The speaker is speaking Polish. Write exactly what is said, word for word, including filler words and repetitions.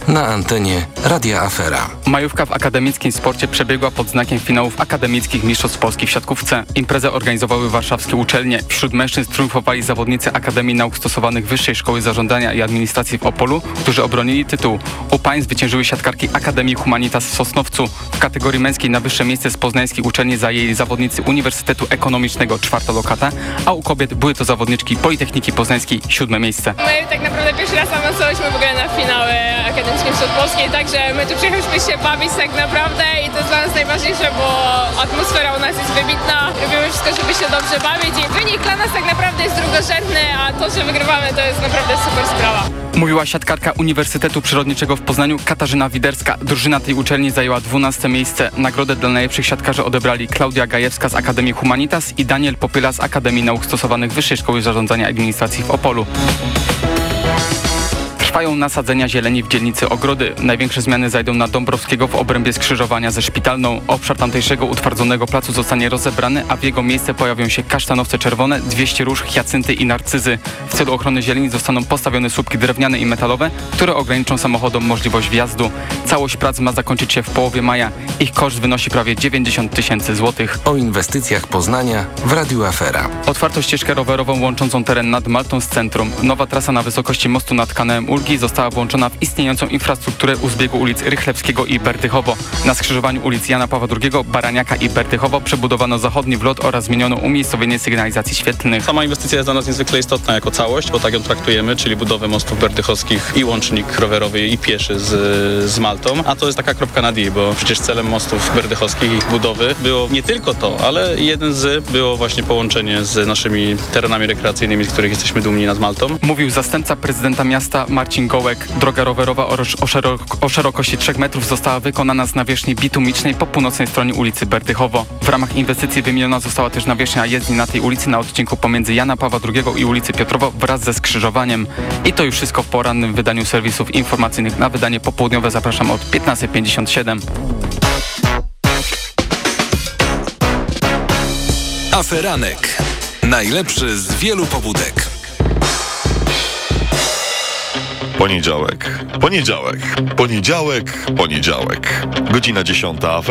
na antenie Radia Afera. Majówka w akademickim sporcie przebiegła pod znakiem finałów akademickich Mistrzostw Polski w siatkówce. Imprezę organizowały warszawskie uczelnie. Wśród mężczyzn triumfowali zawodnicy Akademii Nauk Stosowanych Wyższej Szkoły Zarządzania i Administracji w Opolu, którzy obronili tytuł. U pań zwyciężyły siatkarki Akademii Humanitas w Sosnowcu. W kategorii męskiej na wyższe miejsce z poznańskiej uczelni zajęli zawodnicy Uniwersytetu Ekonomicznego czwarta lokata, a u kobiet były to zawodniczki Politechniki Poznańskiej siódme miejsce. My tak naprawdę pierwszy raz awansowałyśmy w ogóle na finały akademickie Mistrzostw Polskiej, także my tu przyjechaliśmy się bawić tak naprawdę i to jest dla nas najważniejsze, bo atmosfera u nas jest wybitna, robimy wszystko, żeby się dobrze bawić i wynik dla nas tak naprawdę jest drugorzędny, a to, że wygrywamy, to jest naprawdę super sprawa. Mówiła siatkarka Uniwersytetu Przyrodniczego w Poznaniu Katarzyna Widerska. Drużyna tej uczelni zajęła dwunaste miejsce. Nagrodę dla najlepszych siatkarzy odebrali Klaudia Gajewska z Akademii Humanitas i Daniel Popyla z Akademii Nauk Stosowanych Wyższej Szkoły Zarządzania i Administracji w Opolu. Trwają nasadzenia zieleni w dzielnicy Ogrody. Największe zmiany zajdą na Dąbrowskiego w obrębie skrzyżowania ze Szpitalną. Obszar tamtejszego utwardzonego placu zostanie rozebrany, a w jego miejsce pojawią się kasztanowce czerwone, dwieście róż, hiacynty i narcyzy. W celu ochrony zieleni zostaną postawione słupki drewniane i metalowe, które ograniczą samochodom możliwość wjazdu. Całość prac ma zakończyć się w połowie maja. Ich koszt wynosi prawie dziewięćdziesiąt tysięcy złotych. O inwestycjach Poznania w Radiu Afera. Otwarto ścieżkę rowerową łączącą teren nad Maltą z centrum. Nowa trasa na wysokości mostu nad kanałem Ulgi została włączona w istniejącą infrastrukturę u zbiegu ulic Rychlewskiego i Berdychowo. Na skrzyżowaniu ulic Jana Pawła drugiego, Baraniaka i Berdychowo przebudowano zachodni wlot oraz zmieniono umiejscowienie sygnalizacji świetlnych. Sama inwestycja jest dla nas niezwykle istotna jako całość, bo tak ją traktujemy, czyli budowę mostów berdychowskich i łącznik rowerowy i pieszy z, z Maltą. A to jest taka kropka nad i, bo przecież celem mostów berdychowskich i ich budowy było nie tylko to, ale jeden z było właśnie połączenie z naszymi terenami rekreacyjnymi, z których jesteśmy dumni nad Maltą. Mówił zastępca prezydenta miasta Marcin Gołek. Droga rowerowa o, o, szerok, o szerokości trzech metrów została wykonana z nawierzchni bitumicznej po północnej stronie ulicy Berdychowo. W ramach inwestycji wymieniona została też nawierzchnia jezdni na tej ulicy na odcinku pomiędzy Jana Pawła drugiego i ulicy Piotrowo wraz ze skrzyżowaniem. I to już wszystko w porannym wydaniu serwisów informacyjnych. Na wydanie popołudniowe zapraszam od piętnasta pięćdziesiąt siedem. Aferanek. Najlepszy z wielu pobudek. Poniedziałek, poniedziałek, poniedziałek, poniedziałek. Godzina dziesiąta.